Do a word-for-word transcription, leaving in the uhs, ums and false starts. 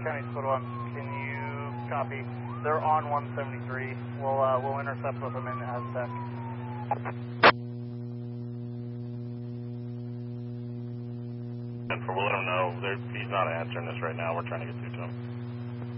County Squad one, can you copy? They're on one seventy-three. We'll, uh, we'll intercept with them in Aztec. And for we'll let him know, he's not answering this right now. We're trying to get through to him.